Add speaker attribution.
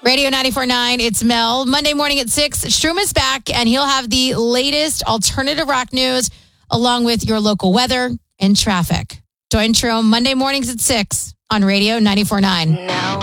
Speaker 1: Radio 94.9, it's Mel. Monday morning at 6, Shroom is back, and he'll have the latest alternative rock news along with your local weather and traffic. Join Shroom Monday mornings at 6 on Radio 94.9.